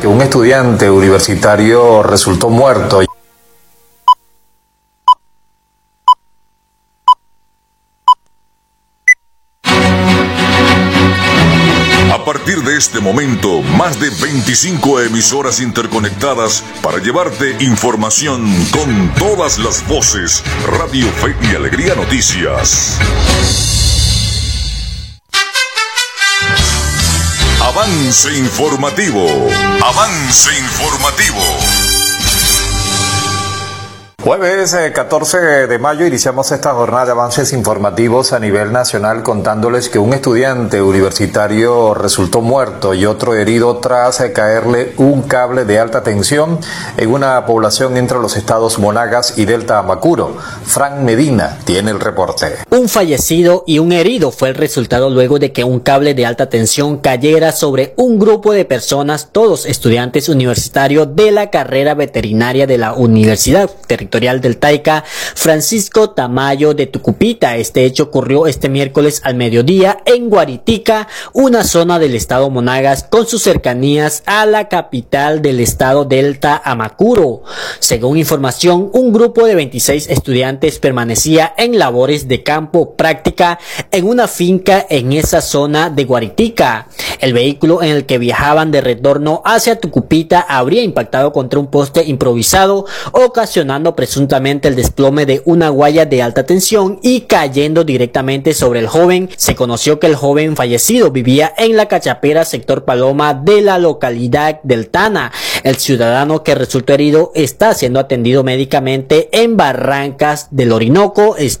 que un estudiante universitario resultó muerto. A partir de este momento, más de 25 emisoras interconectadas para llevarte información con todas las voces. Radio Fe y Alegría Noticias. Avance informativo. Avance informativo. Jueves 14 de mayo iniciamos esta jornada de avances informativos a nivel nacional contándoles que un estudiante universitario resultó muerto y otro herido tras caerle un cable de alta tensión en una población entre los estados Monagas y Delta Amacuro. Frank Medina tiene el reporte. Un fallecido y un herido fue el resultado luego de que un cable de alta tensión cayera sobre un grupo de personas, todos estudiantes universitarios de la carrera veterinaria de la Universidad Territorial del Taica, Francisco Tamayo de Tucupita. Este hecho ocurrió este miércoles al mediodía en Guaritica, una zona del estado Monagas con sus cercanías a la capital del estado Delta Amacuro. Según información, un grupo de 26 estudiantes permanecía en labores de campo práctica en una finca en esa zona de Guaritica. El vehículo en el que viajaban de retorno hacia Tucupita habría impactado contra un poste improvisado, ocasionando presuntamente el desplome de una guaya de alta tensión y cayendo directamente sobre el joven. Se conoció que el joven fallecido vivía en la Cachapera, sector Paloma de la localidad del Tana. El ciudadano que resultó herido está siendo atendido médicamente en Barrancas del Orinoco.